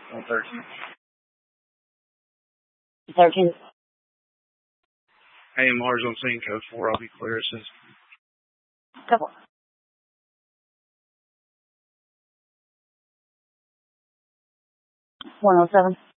13. 13. Hey, Mars on scene, code 4. I'll be clear. It says. Go for it. 107.